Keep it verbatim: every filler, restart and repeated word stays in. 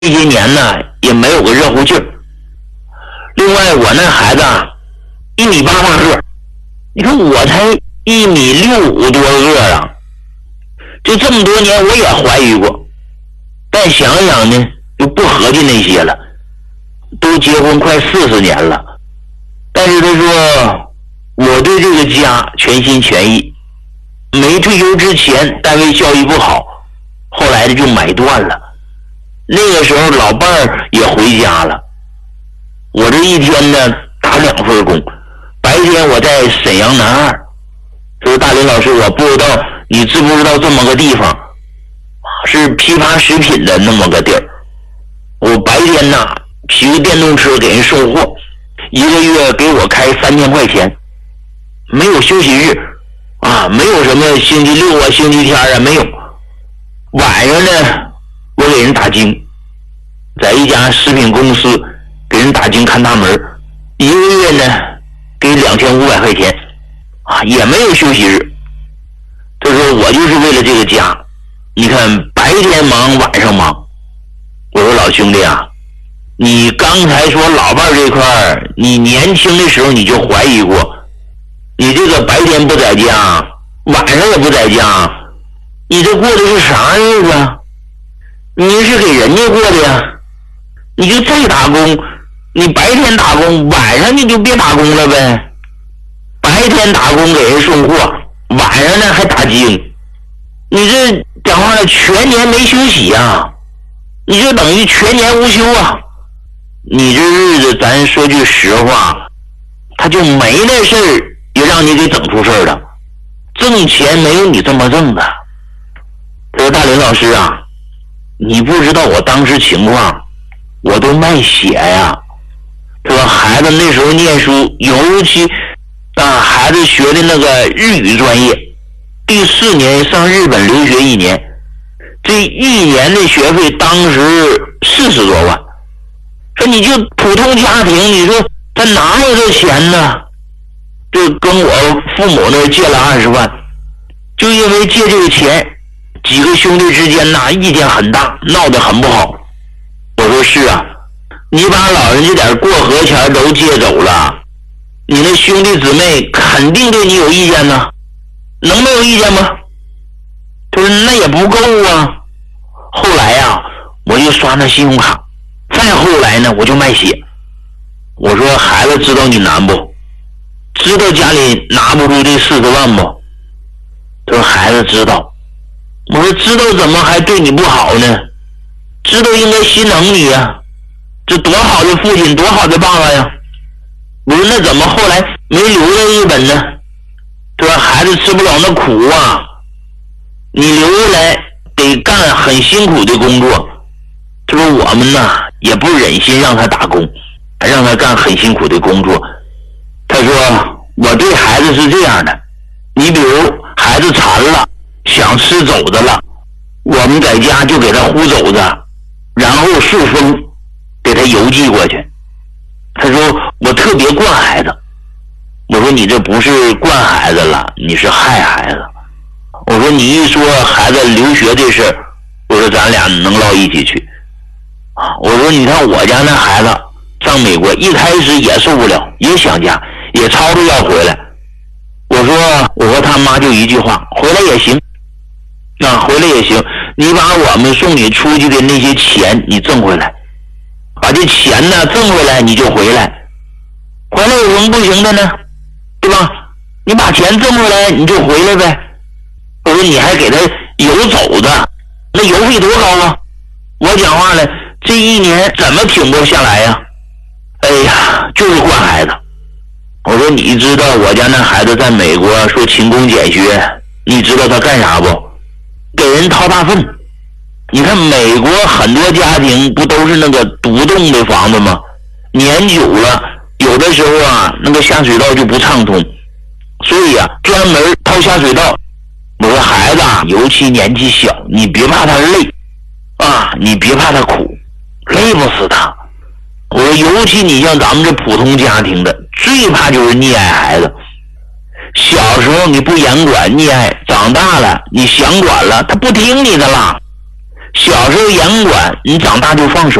这些年呢也没有个热乎劲儿。另外我那孩子啊一米八大个，你看我才一米六五多个啊，就这么多年我也怀疑过，但想想呢就不合计那些了，都结婚快四十年了。但是他说我对这个家全心全意，没退休之前单位效益不好，后来的就买断了。那个时候老伴儿也回家了，我这一天呢打两份工，白天我在沈阳南二。说大林老师，我不知道你知不知道这么个地方，是批发食品的那么个地儿。我白天呢骑个电动车给人送货，一个月给我开三千块钱，没有休息日啊，没有什么星期六啊星期天啊，没有。晚上呢我给人打更，在一家食品公司给人打更看大门，一个月呢给两千五百块钱啊，也没有休息日。他说我就是为了这个家，你看白天忙晚上忙。我说老兄弟啊，你刚才说老伴这块儿，你年轻的时候你就怀疑过，你这个白天不在家，晚上也不在家，你这过的是啥日子啊？你是给人家过的呀？你就再打工，你白天打工，晚上你就别打工了呗。白天打工给人送货，晚上呢还打更，你这讲话了全年没休息啊，你这等于全年无休啊。你这日子咱说句实话，他就没那事儿也让你给整出事儿了，挣钱没有你这么挣的。他说大林老师啊，你不知道我当时情况，我都卖血呀。他说孩子那时候念书，尤其啊孩子学的那个日语专业，第四年上日本留学一年，这一年的学费当时四十多万。说你就普通家庭，你说他哪有这钱呢？就跟我父母那借了二十万，就因为借这个钱，几个兄弟之间呐意见很大，闹得很不好。我说是啊，你把老人这点过河钱都借走了，你那兄弟姊妹肯定对你有意见呢，能没有意见吗？他说那也不够啊。后来呀、啊，我就刷那信用卡，再后来呢我就卖血。我说孩子知道你难不？知道家里拿不出这四十万不？他说孩子知道。我说知道怎么还对你不好呢？知道应该心疼你呀、啊，这多好的父亲，多好的爸爸呀。我说那怎么后来没留在日本呢？他说孩子吃不了那苦啊，你留下来得干很辛苦的工作。他说我们呐也不忍心让他打工，让他干很辛苦的工作。他说我对孩子是这样的，你比如孩子馋了想吃肘子了，我们在家就给他烀肘子，然后顺丰给他邮寄过去。他说我特别惯孩子。我说你这不是惯孩子了，你是害孩子。我说你一说孩子留学这事，我说咱俩能唠一起去啊。我说你看我家那孩子上美国，一开始也受不了，也想家，也吵着要回来。我说我和他妈就一句话，回来也行啊，回来也行，你把我们送你出去的那些钱你挣回来，把这钱呢挣回来你就回来，回来有什么不行的呢？对吧？你把钱挣回来你就回来呗。我说你还给他邮走子，那邮费多高啊？我讲话了，这一年怎么挺不下来呀？哎呀，就是惯孩子。我说你知道我家那孩子在美国说勤工俭学，你知道他干啥不？给人掏大粪。你看美国很多家庭不都是那个独栋的房子吗？年久了有的时候啊那个下水道就不畅通，所以啊专门掏下水道。我说孩子啊，尤其年纪小，你别怕他累啊，你别怕他苦，累不死他。我说尤其你像咱们这普通家庭的，最怕就是溺爱孩子。小时候你不严管溺爱，长大了你想管了他不听你的了。 小时候严管，你长大就放手。